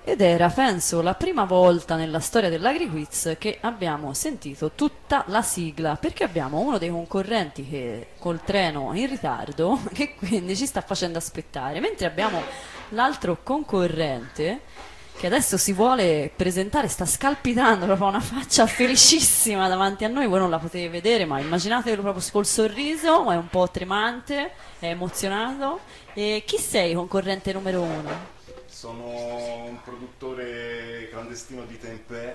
ed era, penso, la prima volta nella storia dell'AgriQuiz che abbiamo sentito tutta la sigla, perché abbiamo uno dei concorrenti che col treno in ritardo, che quindi ci sta facendo aspettare, mentre abbiamo l'altro concorrente che adesso si vuole presentare, sta scalpitando, proprio ha una faccia felicissima davanti a noi, voi non la potete vedere, ma immaginatelo proprio col sorriso, è un po' tremante, è emozionato. E chi sei, concorrente numero uno? Sono un produttore clandestino di tempeh,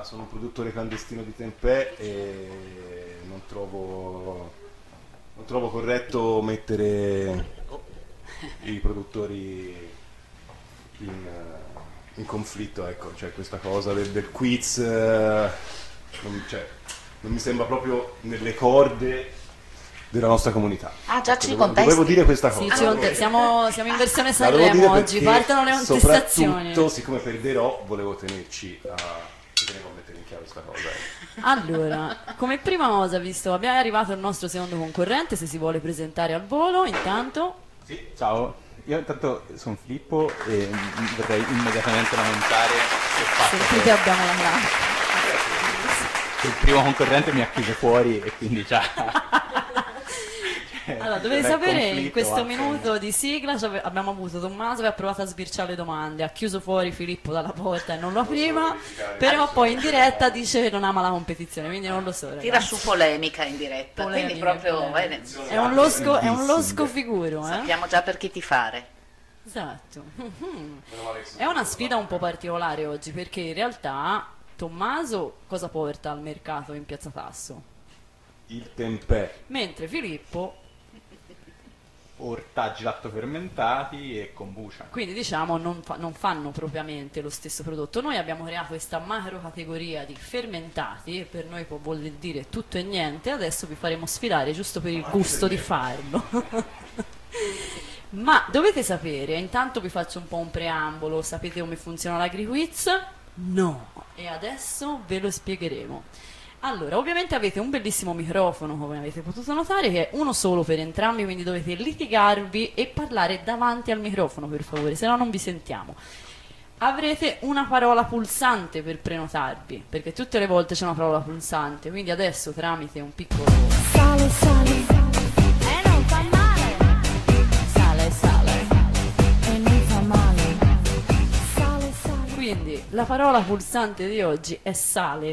e non trovo corretto mettere i produttori in conflitto, ecco, cioè questa cosa del quiz non mi sembra proprio nelle corde della nostra comunità. Ah, già Ecco, ci contesti? dovevo dire questa cosa. Sì, siamo in versione La devo dire Sanremo oggi, perché partono le contestazioni. soprattutto, siccome perderò, volevo tenerci a mettere in chiaro questa cosa. Allora, come prima cosa, visto, abbiamo arrivato il nostro secondo concorrente, se si vuole presentare al volo, intanto. Sì, ciao. Io intanto sono Filippo e vorrei immediatamente lamentare il fatto Sentite, abbiamo la classe. che il primo concorrente mi ha chiuso fuori e quindi già... Allora, dovete sapere, in questo minuto di sigla abbiamo avuto Tommaso che ha provato a sbirciare le domande, ha chiuso fuori Filippo dalla porta e non lo apriva, però poi in diretta dice che non ama la competizione, quindi non lo so, ragazzi. Tira su polemica in diretta, quindi proprio È un losco figuro, sappiamo già per chi tifare. Esatto. È una sfida un po' particolare oggi, perché in realtà Tommaso cosa porta al mercato in Piazza Tasso? Il tempeh. Mentre Filippo, ortaggi lattofermentati e kombucha. quindi diciamo non fanno propriamente lo stesso prodotto. Noi abbiamo creato questa macro categoria di fermentati, e per noi può voler dire tutto e niente, adesso vi faremo sfidare giusto per il gusto di farlo. Ma dovete sapere, intanto vi faccio un po' un preambolo, sapete come funziona l'AgriQuiz? No, e adesso ve lo spiegheremo. Allora, ovviamente avete un bellissimo microfono, come avete potuto notare, che è uno solo per entrambi, quindi dovete litigarvi e parlare davanti al microfono, per favore, se no non vi sentiamo. Avrete una parola pulsante per prenotarvi, perché tutte le volte c'è una parola pulsante, quindi adesso tramite un piccolo... Sale, sale, non fa male. Sale, sale. E non fa male. Sale, sale. Quindi la parola pulsante di oggi è sale.